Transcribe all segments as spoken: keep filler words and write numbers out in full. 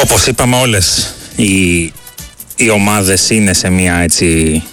Όπως είπαμε, όλες οι, οι ομάδες είναι σε μια έτσι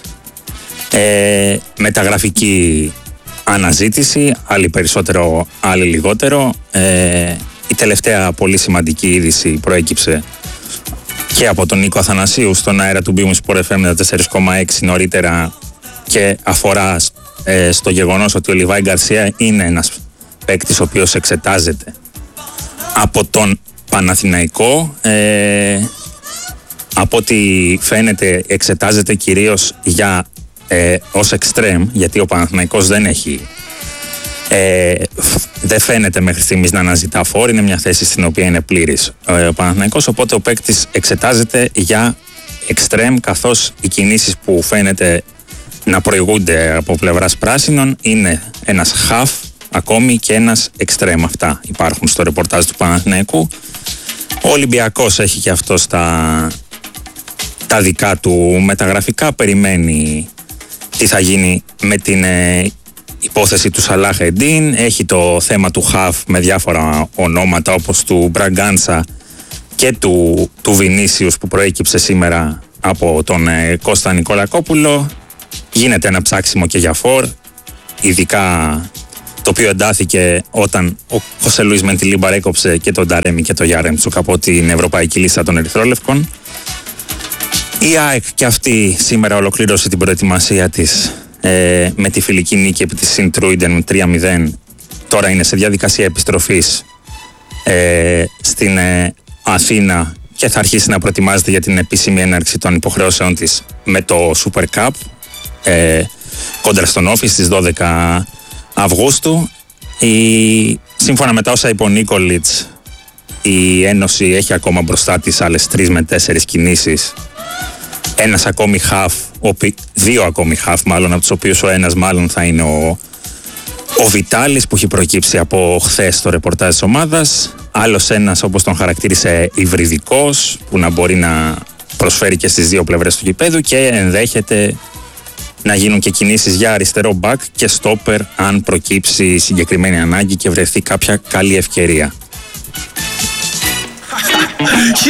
ε, μεταγραφική αναζήτηση, άλλοι περισσότερο, άλλοι λιγότερο. Ε, η τελευταία πολύ σημαντική είδηση προέκυψε και από τον Νίκο Αθανασίου στον αέρα του Μπίμου Sport εφ εμ τέσσερα κόμμα έξι νωρίτερα και αφορά ε, στο γεγονός ότι ο Λιβάη Γκαρσία είναι ένας παίκτης ο οποίος εξετάζεται από τον Παναθηναϊκό. Ε, από ό,τι φαίνεται εξετάζεται κυρίως για, ε, ως εξτρέμ, γιατί ο Παναθηναϊκός δεν έχει ε, δεν φαίνεται μέχρι στιγμής να αναζητά φόρ, είναι μια θέση στην οποία είναι πλήρης ε, ο Παναθηναϊκός, οπότε ο παίκτης εξετάζεται για εξτρέμ, καθώς οι κινήσεις που φαίνεται να προηγούνται από πλευράς πράσινων είναι ένας χαφ ακόμη και ένας εξτρέμ. Αυτά υπάρχουν στο ρεπορτάζ του Παναθηναϊκού. Ο Ολυμπιακός έχει και αυτό τα, τα δικά του μεταγραφικά, περιμένει τι θα γίνει με την ε, υπόθεση του Σαλάχ Εντίν. Έχει το θέμα του χαφ με διάφορα ονόματα όπως του Μπραγκάντσα και του, του Βινίσιους που προέκυψε σήμερα από τον ε, Κώστα Νικολακόπουλο. Γίνεται ένα ψάξιμο και για φόρ, ειδικά το οποίο εντάθηκε όταν ο Χωσέ Λουίς Μεντιλίμπαρ έκοψε και τον Νταρέμι και τον Γιάρεμτσουκ από την ευρωπαϊκή λίστα των Ερυθρόλευκων. Η ΑΕΚ και αυτή σήμερα ολοκλήρωσε την προετοιμασία της ε, με τη φιλική νίκη επί της Σιντρούιντεν τρία μηδέν. Τώρα είναι σε διαδικασία επιστροφής ε, στην ε, Αθήνα και θα αρχίσει να προετοιμάζεται για την επίσημη έναρξη των υποχρεώσεων της με το Super Cup ε, κόντρα στον Όφη στις δώδεκα Αυγούστου. Η, σύμφωνα με τα όσα είπε ο Νίκολιτς, η Ένωση έχει ακόμα μπροστά της άλλες τρεις με τέσσερις κινήσεις. Ένας ακόμη χαφ, δύο ακόμη χαφ μάλλον, από τους οποίους ο ένας μάλλον θα είναι ο, ο Βιτάλης που έχει προκύψει από χθες στο ρεπορτάζ της ομάδας. Άλλος ένας, όπως τον χαρακτήρισε, υβριδικός, που να μπορεί να προσφέρει και στις δύο πλευρές του γηπέδου, και ενδέχεται να γίνουν και κινήσεις για αριστερό μπακ και στόπερ αν προκύψει συγκεκριμένη ανάγκη και βρεθεί κάποια καλή ευκαιρία.